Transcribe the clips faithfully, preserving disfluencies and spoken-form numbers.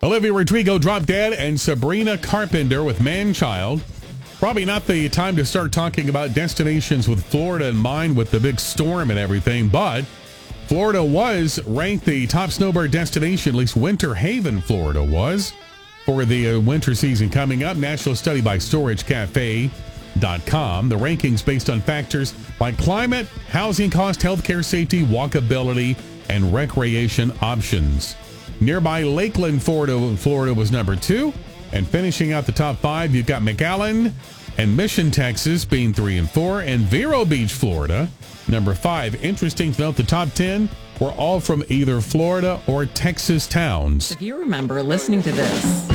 Olivia Rodrigo dropped dead, and Sabrina Carpenter with Man-Child. Probably not the time to start talking about destinations with Florida in mind with the big storm and everything, but Florida was ranked the top snowbird destination, at least Winter Haven, Florida was, for the uh, winter season coming up. National study by storage cafe dot com. The rankings based on factors like climate, housing cost, healthcare safety, walkability, and recreation options. Nearby Lakeland, Florida, Florida was number two. And finishing out the top five, you've got McAllen and Mission, Texas being three and four, and Vero Beach, Florida, number five. Interesting to note the top ten were all from either Florida or Texas towns. If you remember listening to this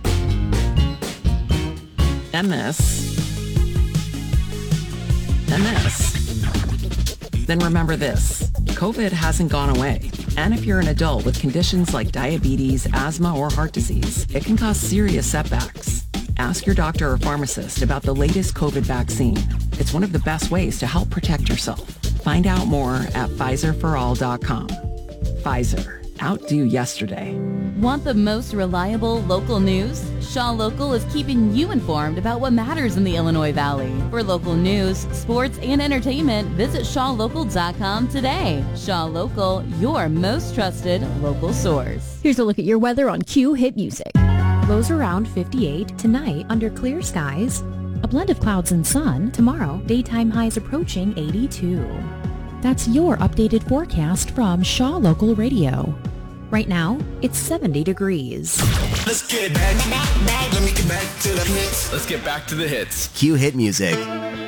and this and this, then remember this. COVID hasn't gone away. And if you're an adult with conditions like diabetes, asthma, or heart disease, it can cause serious setbacks. Ask your doctor or pharmacist about the latest COVID vaccine. It's one of the best ways to help protect yourself. Find out more at Pfizer for all dot com. Pfizer. Outdo yesterday. Want the most reliable local news? Shaw Local is keeping you informed about what matters in the Illinois Valley. For local news, sports, and entertainment, visit shaw local dot com today. Shaw Local, your most trusted local source. Here's a look at your weather on Q Hit Music. Lows around fifty-eight tonight under clear skies. A blend of clouds and sun. Tomorrow, daytime highs approaching eighty-two. That's your updated forecast from Shaw Local Radio. Right now, it's seventy degrees. Let's get back, back, back. Let me get back to the hits. Let's get back to the hits. Q Hit Music.